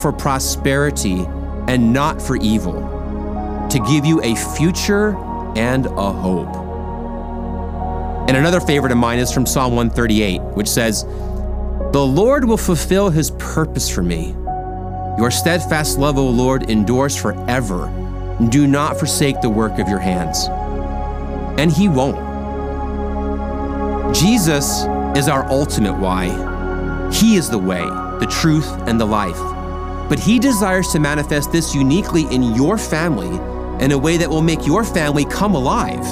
for prosperity and not for evil, to give you a future and a hope. And another favorite of mine is from Psalm 138, which says, "The Lord will fulfill his purpose for me. Your steadfast love, O Lord, endures forever. Do not forsake the work of your hands." And he won't. Jesus is our ultimate why. He is the way, the truth, and the life. But he desires to manifest this uniquely in your family in a way that will make your family come alive.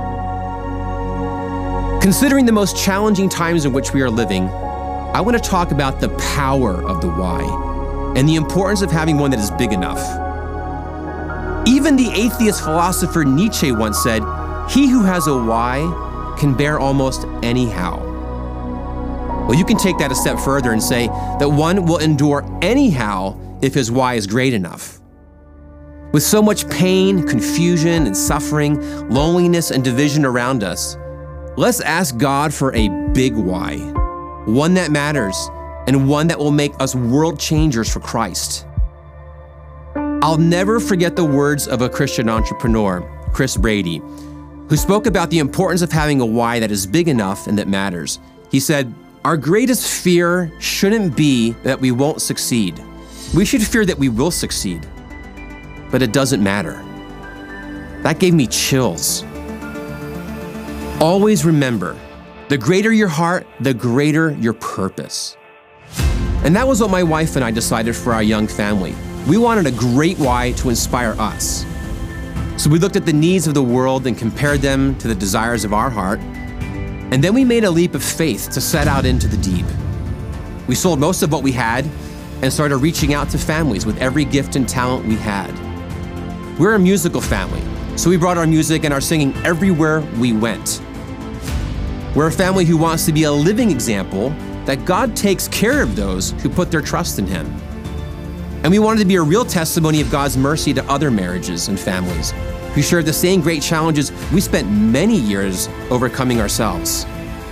Considering the most challenging times in which we are living, I want to talk about the power of the why and the importance of having one that is big enough. Even the atheist philosopher Nietzsche once said, "He who has a why can bear almost any how." Well, you can take that a step further and say that one will endure anyhow if his why is great enough. With so much pain, confusion, and suffering, loneliness, and division around us, let's ask God for a big why, one that matters, and one that will make us world changers for Christ. I'll never forget the words of a Christian entrepreneur, Chris Brady, who spoke about the importance of having a why that is big enough and that matters. He said, "Our greatest fear shouldn't be that we won't succeed. We should fear that we will succeed, but it doesn't matter." That gave me chills. Always remember, the greater your heart, the greater your purpose. And that was what my wife and I decided for our young family. We wanted a great why to inspire us. So we looked at the needs of the world and compared them to the desires of our heart. And then we made a leap of faith to set out into the deep. We sold most of what we had and started reaching out to families with every gift and talent we had. We're a musical family, so we brought our music and our singing everywhere we went. We're a family who wants to be a living example that God takes care of those who put their trust in him. And we wanted to be a real testimony of God's mercy to other marriages and families who shared the same great challenges we spent many years overcoming ourselves.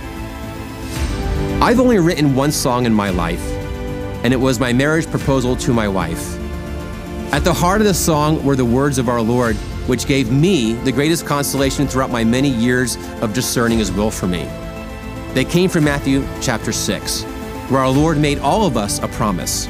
I've only written one song in my life, and it was my marriage proposal to my wife. At the heart of the song were the words of our Lord, which gave me the greatest consolation throughout my many years of discerning his will for me. They came from Matthew chapter 6, where our Lord made all of us a promise.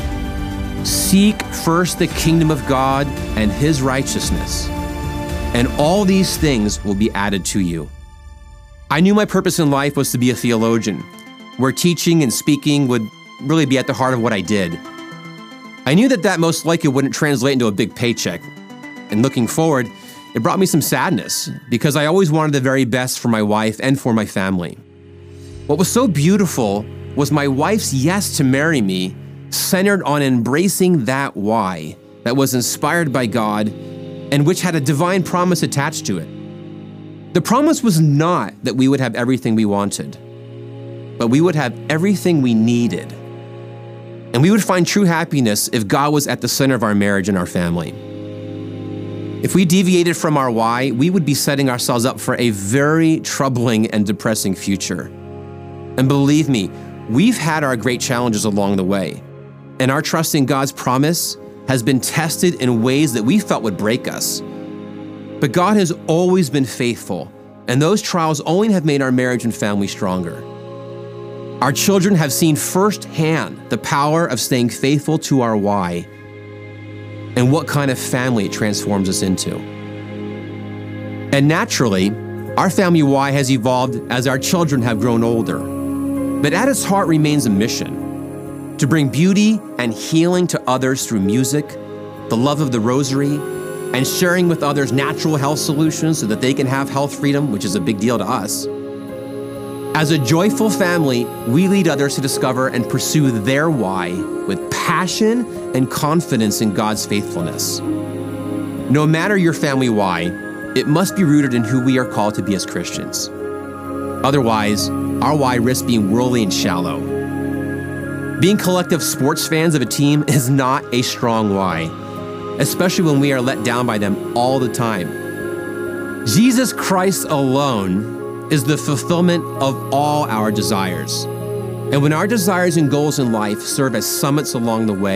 "Seek first the kingdom of God and his righteousness, and all these things will be added to you." I knew my purpose in life was to be a theologian, where teaching and speaking would really be at the heart of what I did. I knew that most likely wouldn't translate into a big paycheck. And looking forward, it brought me some sadness because I always wanted the very best for my wife and for my family. What was so beautiful was my wife's yes to marry me centered on embracing that why that was inspired by God and which had a divine promise attached to it. The promise was not that we would have everything we wanted, but we would have everything we needed. And we would find true happiness if God was at the center of our marriage and our family. If we deviated from our why, we would be setting ourselves up for a very troubling and depressing future. And believe me, we've had our great challenges along the way, and our trust in God's promise has been tested in ways that we felt would break us. But God has always been faithful, and those trials only have made our marriage and family stronger. Our children have seen firsthand the power of staying faithful to our why and what kind of family it transforms us into. And naturally, our family why has evolved as our children have grown older. But at its heart remains a mission: to bring beauty and healing to others through music, the love of the rosary, and sharing with others natural health solutions so that they can have health freedom, which is a big deal to us. As a joyful family, we lead others to discover and pursue their why with passion and confidence in God's faithfulness. No matter your family why, it must be rooted in who we are called to be as Christians. Otherwise, our why risks being worldly and shallow. Being collective sports fans of a team is not a strong why, especially when we are let down by them all the time. Jesus Christ alone is the fulfillment of all our desires. And when our desires and goals in life serve as summits along the way,